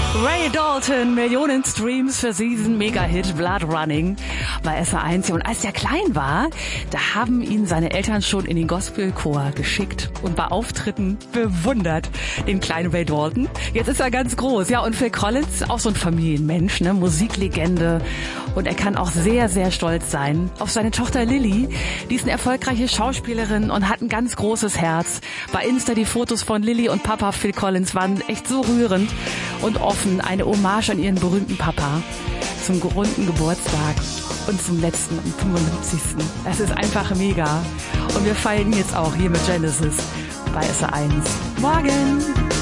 Ray Dalton, Millionen Streams für diesen Mega-Hit Blood Running bei SA1. Und als er klein war, da haben ihn seine Eltern schon in den Gospelchor geschickt und bei Auftritten bewundert, den kleinen Ray Dalton. Jetzt ist er ganz groß. Ja, und Phil Collins, auch so ein Familienmensch, ne, Musiklegende. Und er kann auch sehr, sehr stolz sein auf seine Tochter Lily. Die ist eine erfolgreiche Schauspielerin und hat ein ganz großes Herz. Bei Insta die Fotos von Lily und Papa Phil Collins waren echt so rührend und offen. Eine Hommage an ihren berühmten Papa zum runden Geburtstag und zum letzten, am 75. Es ist einfach mega. Und wir feiern jetzt auch hier mit Genesis bei SA1. Morgen!